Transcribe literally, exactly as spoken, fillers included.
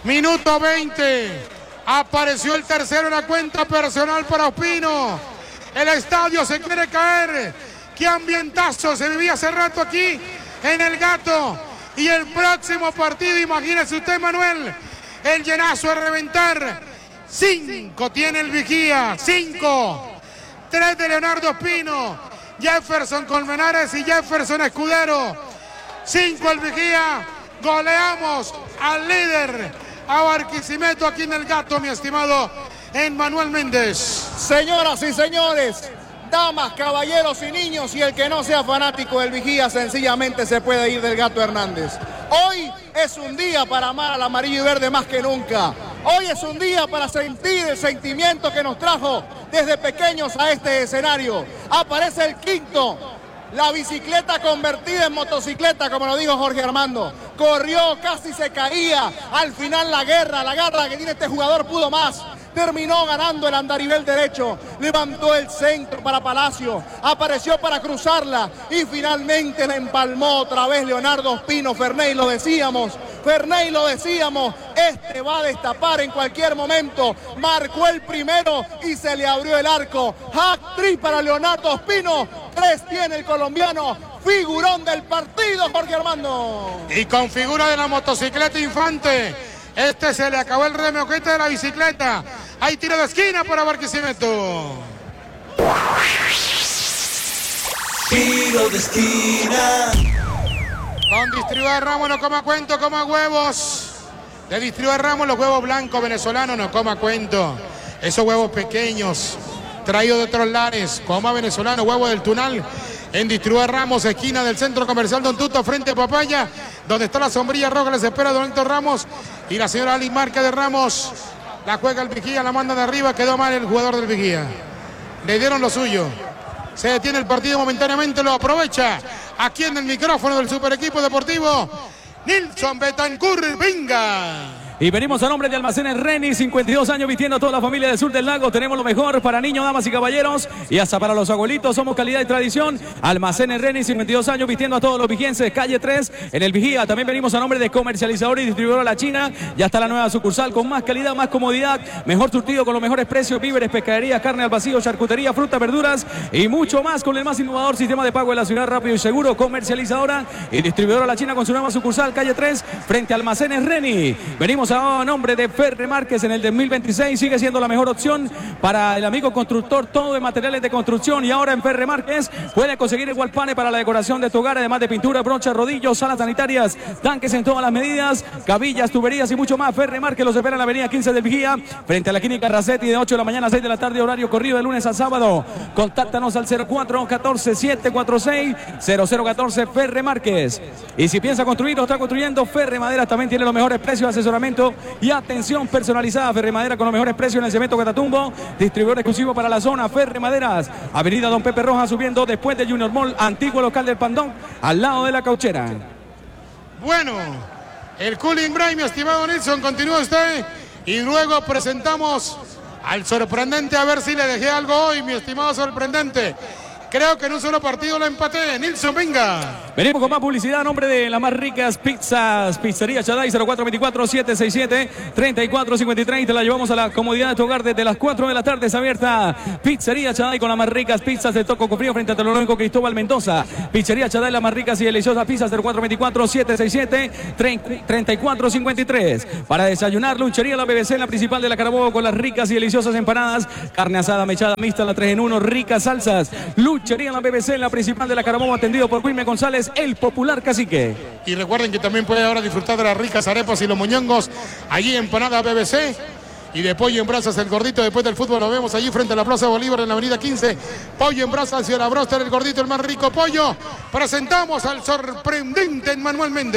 Minuto veinte. Apareció el tercero en la cuenta personal para Ospino. El estadio se quiere caer. Qué ambientazo se vivía hace rato aquí en el Gato. Y el próximo partido, imagínese usted, Manuel, el llenazo a reventar. Cinco tiene el Vigía. Cinco. Tres de Leonardo Ospino. Jefferson Colmenares y Jefferson Escudero. Cinco el Vigía. Goleamos al líder, a Barquisimeto, aquí en el Gato, mi estimado Emmanuel Méndez. Señoras y señores, damas, caballeros y niños, y el que no sea fanático del Vigía sencillamente se puede ir del Gato Hernández. Hoy es un día para amar al amarillo y verde más que nunca. Hoy es un día para sentir el sentimiento que nos trajo desde pequeños a este escenario. Aparece el quinto, la bicicleta convertida en motocicleta, como lo dijo Jorge Armando. Corrió, casi se caía. Al final la guerra, la garra que tiene este jugador pudo más. Terminó ganando el andarivel derecho, levantó el centro para Palacio, apareció para cruzarla y finalmente la empalmó otra vez Leonardo Ospino. Ferney, lo decíamos, Ferney, lo decíamos, este va a destapar en cualquier momento. Marcó el primero y se le abrió el arco. Hat-trick para Leonardo Ospino, tres tiene el colombiano, figurón del partido, Jorge Armando. Y con figura de la motocicleta Infante. Este se le acabó el remolquete de la bicicleta. Hay tiro de esquina para Barquisimeto. Tiro de esquina. Con distribuidor Ramos, no coma cuento, coma huevos. De distribuidor Ramos, los huevos blancos venezolanos, no coma cuento. Esos huevos pequeños, traídos de otros lares, coma venezolano, huevo del Tunal. En distribuidor Ramos, esquina del Centro Comercial Don Tuto, frente a Papaya, donde está la sombrilla roja, les espera Don Héctor Ramos y la señora Ali Marca de Ramos. La juega el Vigía, la manda de arriba, quedó mal el jugador del Vigía. Le dieron lo suyo. Se detiene el partido momentáneamente, lo aprovecha. Aquí en el micrófono del Super Equipo Deportivo, Nilson Betancourt, venga. Y venimos a nombre de Almacenes Reni, cincuenta y dos años vistiendo a toda la familia del sur del lago. Tenemos lo mejor para niños, damas y caballeros y hasta para los abuelitos. Somos calidad y tradición. Almacenes Reni, cincuenta y dos años vistiendo a todos los vigienses. Calle tres en el Vigía. También venimos a nombre de comercializador y distribuidor a la China. Ya está la nueva sucursal con más calidad, más comodidad, mejor surtido con los mejores precios, víveres, pescadería, carne al vacío, charcutería, fruta, verduras y mucho más con el más innovador sistema de pago de la ciudad, rápido y seguro. Comercializadora y distribuidora a la China con su nueva sucursal, calle tres, frente a Almacenes Reni. Venimos a nombre de Ferre Márquez en el dos mil veintiséis. Sigue siendo la mejor opción para el amigo constructor, todo de materiales de construcción. Y ahora en Ferre Márquez puede conseguir el wallpane para la decoración de tu hogar, además de pintura, brochas, rodillos, salas sanitarias, tanques en todas las medidas, cabillas, tuberías y mucho más. Ferre Márquez los espera en la avenida quince del Vigía, frente a la clínica Racetti, de ocho de la mañana a seis de la tarde, horario corrido de lunes a sábado. Contáctanos al cero cuatro uno cuatro siete cuatro seis cero cero uno cuatro. Ferre Márquez. Y si piensa construir o está construyendo, Ferre Madera también tiene los mejores precios de asesoramiento y atención personalizada. Ferre Madera con los mejores precios en el cemento Catatumbo, distribuidor exclusivo para la zona. Ferre Maderas, avenida Don Pepe Rojas, subiendo después de Junior Mall, antiguo local del Pandón, al lado de la Cauchera. Bueno, el cooling break, mi estimado Nilson, continúa usted y luego presentamos al sorprendente, a ver si le dejé algo hoy, mi estimado sorprendente. Creo que en un solo partido lo empaté. Nilson, venga. Venimos con más publicidad a nombre de las más ricas pizzas. Pizzería Chaday, cero cuatro dos cuatro siete seis siete tres cuatro cinco tres. Y te la llevamos a la comodidad de tu hogar desde las cuatro de la tarde. Es abierta Pizzería Chaday con las más ricas pizzas de Toco Frío frente a Telológico Cristóbal Mendoza. Pizzería Chaday, las más ricas y deliciosas pizzas, cero cuatro dos cuatro siete seis siete tres cuatro cinco tres. Para desayunar, Luchería La B B C en la principal de la Carabobo con las ricas y deliciosas empanadas, carne asada mechada mixta, la tres en uno, ricas salsas. Luchería La B B C en la principal de la Carabobo, atendido por Wilmer González, el popular cacique. Y recuerden que también puede ahora disfrutar de las ricas arepas y los moñongos allí en Empanada B B C. Y de pollo en brasas, el gordito. Después del fútbol nos vemos allí frente a la Plaza Bolívar en la avenida quince. Pollo en brasas y la broster, el gordito, el más rico pollo. Presentamos al sorprendente Emmanuel Méndez.